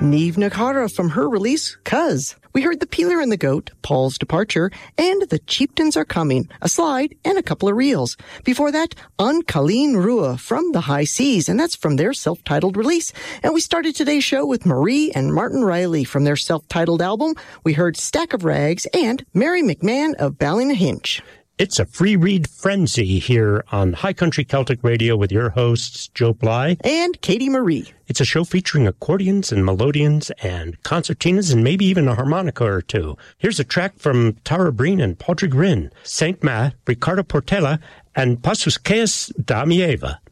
Niamh na Cara from her release, Cuz. We heard The Peeler and the Goat, Paul's Departure, and The Chieftains Are Coming, a slide and a couple of reels. Before that, An Colleen Rua from The High Seas, and that's from their self-titled release. And we started today's show with Marie and Martin Riley from their self-titled album. We heard Stack of Rags and Mary McMahon of Ballynahinch. It's a free read frenzy here on High Country Celtic Radio with your hosts, Joe Bly and Katie Marie. It's a show featuring accordions and melodeons and concertinas and maybe even a harmonica or two. Here's a track from Tara Breen and Padraig Rinn, Saint Ma, Ricardo Portela, and Passus Ceas da Mieva.